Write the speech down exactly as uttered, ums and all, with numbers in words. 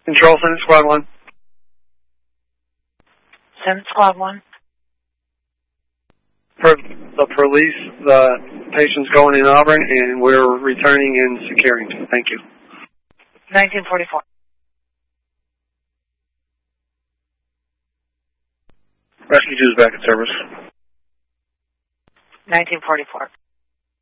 Control Center Squad one. Center Squad one. For the police, the patient's going in Auburn, and we're returning in securing. Thank you. nineteen forty-four. Rescue two is back in service. nineteen forty-four.